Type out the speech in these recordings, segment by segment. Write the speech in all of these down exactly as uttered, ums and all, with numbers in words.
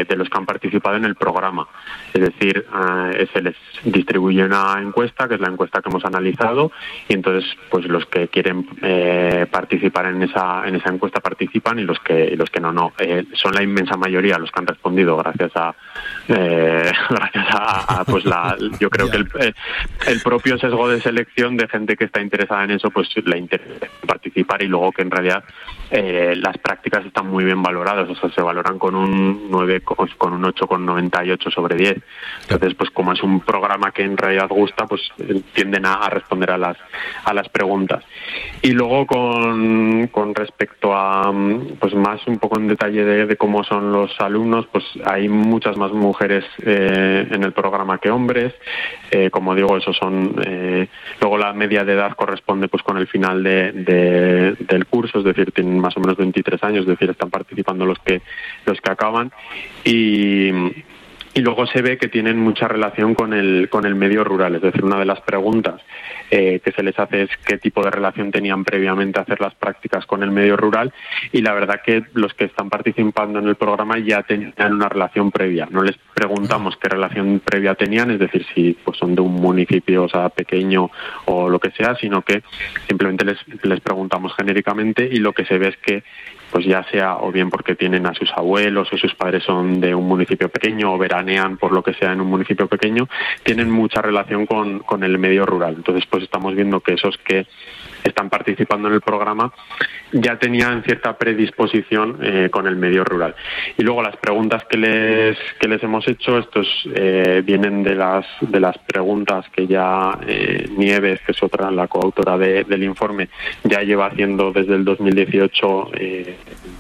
de, de los que han participado en el programa. Es decir, eh, se les distribuye una encuesta, que es la encuesta que hemos analizado, y entonces pues los que quieren eh, participar en esa en esa encuesta participan, y los que y los que no, no. Eh, son la inmensa mayoría los que han respondido gracias a eh, gracias a, a pues la yo creo que el, el propio sesgo de selección de gente que está interesada en eso, pues le interesa participar, y luego que en realidad eh, las prácticas están muy bien valoradas, o sea, se valoran con un nueve, con un ocho coma noventa y ocho sobre diez. Entonces, pues como es un programa que en realidad gusta, pues tienden a, a responder a las a las preguntas. Y luego con, con respecto a pues más un poco en detalle de, de cómo son los alumnos, pues hay muchas más mujeres eh, en el programa que hombres. Eh, como digo, eso son eh, luego la media de edad corresponde pues con el final de, de, del curso, es decir, tienen más o menos veintitrés años, es decir, están participando los que los que acaban, y Y luego se ve que tienen mucha relación con el con el medio rural. Es decir, una de las preguntas eh, que se les hace es qué tipo de relación tenían previamente a hacer las prácticas con el medio rural, y la verdad que los que están participando en el programa ya tenían una relación previa. No les preguntamos qué relación previa tenían, es decir, si pues son de un municipio, o sea, pequeño o lo que sea, sino que simplemente les, les preguntamos genéricamente, y lo que se ve es que pues ya sea o bien porque tienen a sus abuelos o sus padres son de un municipio pequeño o veranean por lo que sea en un municipio pequeño, tienen mucha relación con, con el medio rural. Entonces pues estamos viendo que esos que están participando en el programa ya tenían cierta predisposición eh, con el medio rural. Y luego las preguntas que les que les hemos hecho, estos eh, vienen de las de las preguntas que ya eh, Nieves, que es otra, la coautora de, del informe, ya lleva haciendo desde el dos mil dieciocho eh,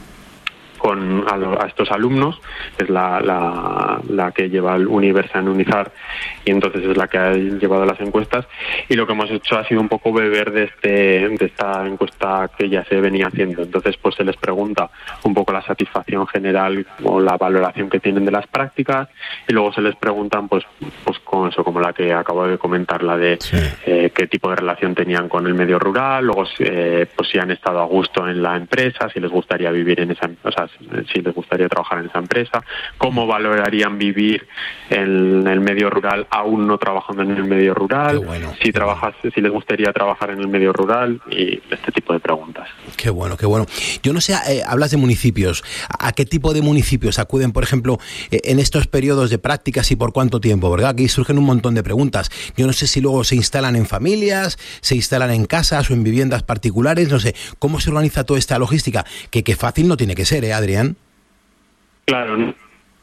con a, lo, a estos alumnos. Es la, la, la que lleva el Universa en Unizar, y entonces es la que ha llevado las encuestas, y lo que hemos hecho ha sido un poco beber de este de esta encuesta que ya se venía haciendo. Entonces pues se les pregunta un poco la satisfacción general o la valoración que tienen de las prácticas, y luego se les preguntan pues pues con eso, como la que acabo de comentar, la de sí. eh, qué tipo de relación tenían con el medio rural, luego eh, pues si han estado a gusto en la empresa, si les gustaría vivir en esa, o sea, si les gustaría trabajar en esa empresa, cómo valorarían vivir en el medio rural aún no trabajando en el medio rural, bueno, si trabajas, bueno. si les gustaría trabajar en el medio rural, y este tipo de preguntas. Qué bueno, qué bueno. Yo no sé, eh, hablas de municipios. ¿A qué tipo de municipios acuden, por ejemplo, eh, en estos periodos de prácticas y por cuánto tiempo? ¿Verdad? Aquí surgen un montón de preguntas. Yo no sé si luego se instalan en familias, se instalan en casas o en viviendas particulares, no sé. ¿Cómo se organiza toda esta logística? Que, que fácil no tiene que ser, ¿eh, Adrián? Claro,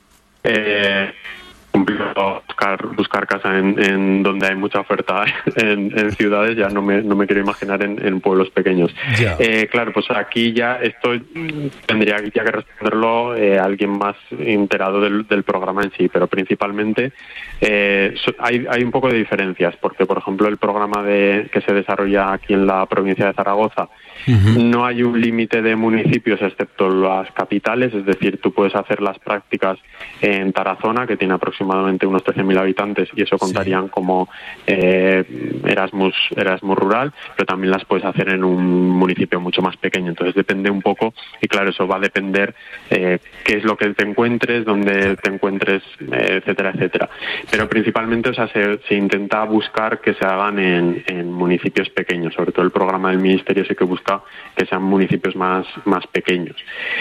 eh, buscar buscar casa en, en donde hay mucha oferta en, en ciudades, ya no me no me quiero imaginar en, en pueblos pequeños. Yeah. Eh, claro, pues aquí ya esto tendría ya que responderlo eh, alguien más enterado del, del programa en sí, pero principalmente eh, hay hay un poco de diferencias, porque por ejemplo el programa de que se desarrolla aquí en la provincia de Zaragoza, uh-huh. no hay un límite de municipios excepto las capitales, es decir, tú puedes hacer las prácticas en Tarazona, que tiene aproximadamente unos trece mil habitantes, y eso contarían sí. como eh, Erasmus Erasmus rural, pero también las puedes hacer en un municipio mucho más pequeño. Entonces depende un poco, y claro, eso va a depender eh, qué es lo que te encuentres, dónde te encuentres, eh, etcétera, etcétera. Pero principalmente, o sea, se, se intenta buscar que se hagan en, en municipios pequeños, sobre todo el programa del Ministerio sí que busca que sean municipios más, más pequeños.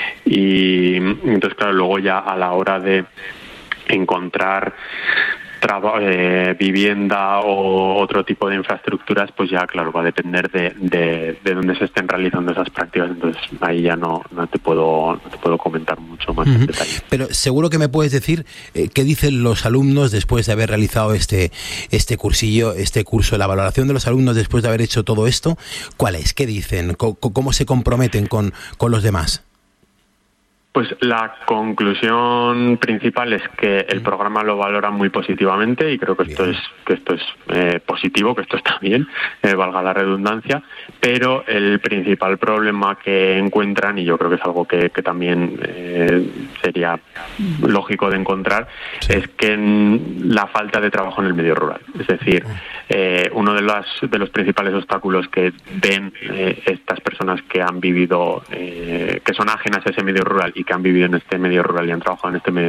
Y entonces, claro, luego ya a la hora de encontrar traba, eh, vivienda o otro tipo de infraestructuras, pues ya, claro, va a depender de, de, de dónde se estén realizando esas prácticas. Entonces ahí ya no, no te puedo no te puedo comentar mucho más uh-huh. en detalle. Pero seguro que me puedes decir eh, qué dicen los alumnos después de haber realizado este este cursillo, este curso, la valoración de los alumnos después de haber hecho todo esto. ¿Cuál es? ¿Qué dicen? ¿Cómo, cómo se comprometen con, con los demás? Pues la conclusión principal es que el programa lo valora muy positivamente, y creo que esto bien. es que esto es eh, positivo, que esto está bien, eh, valga la redundancia, pero el principal problema que encuentran, y yo creo que es algo que, que también eh, sería lógico de encontrar, sí. es que la falta de trabajo en el medio rural. Es decir, eh, uno de los, de los principales obstáculos que ven eh, estas personas que han vivido, eh, que son ajenas a ese medio rural y que han vivido en este medio rural y han trabajado en este medio